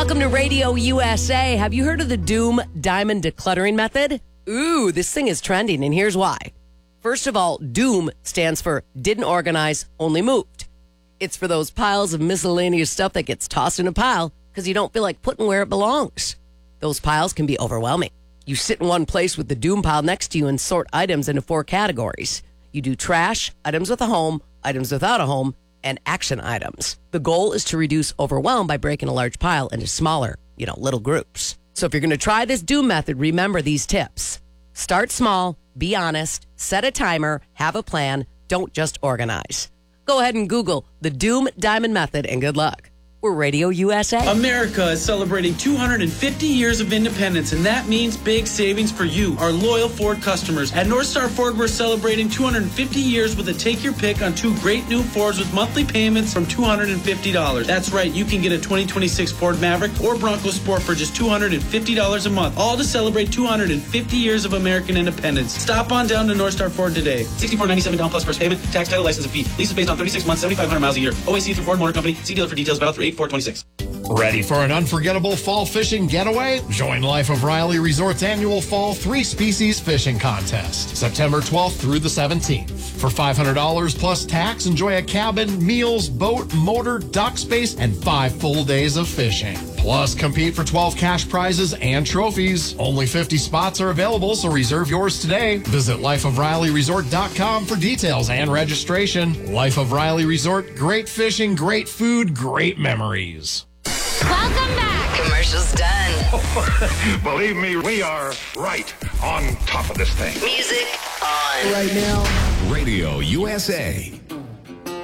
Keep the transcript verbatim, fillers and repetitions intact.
Welcome to Radio U S A. Have you heard of the Doom Diamond Decluttering Method? Ooh, this thing is trending, and here's why. First of all, Doom stands for didn't organize, only moved. It's for those piles of miscellaneous stuff that gets tossed in a pile because you don't feel like putting where it belongs. Those piles can be overwhelming. You sit in one place with the Doom pile next to you and sort items into four categories. You do trash, items with a home, items without a home, and action items. The goal is to reduce overwhelm by breaking a large pile into smaller, you know, little groups. So if you're going to try this Doom method, remember these tips. Start small, be honest, set a timer, have a plan, don't just organize. Go ahead and Google the Doom Diamond Method and good luck. We're Radio U S A. America is celebrating two hundred fifty years of independence, and that means big savings for you, our loyal Ford customers. At North Star Ford, we're celebrating two hundred fifty years with a take your pick on two great new Fords with monthly payments from two hundred fifty dollars. That's right, you can get a twenty twenty-six Ford Maverick or Bronco Sport for just two hundred fifty dollars a month, all to celebrate two hundred fifty years of American independence. Stop on down to North Star Ford today. sixty-four ninety-seven down plus first payment, tax, title, license, and fee. Lease is based on thirty-six months, seventy-five hundred miles a year. O A C through Ford Motor Company. See dealer for details. Battle through eight four twenty-six. Ready for an unforgettable fall fishing getaway? Join Life of Riley Resort's annual Fall Three Species Fishing Contest, September twelfth through the seventeenth. For five hundred dollars plus tax, enjoy a cabin, meals, boat, motor, dock space, and five full days of fishing. Plus, compete for twelve cash prizes and trophies. Only fifty spots are available, so reserve yours today. Visit life of riley resort dot com for details and registration. Life of Riley Resort, great fishing, great food, great memories. Welcome back. Commercials done. Believe me, we are right on top of this thing. Music on. Right now, Radio U S A.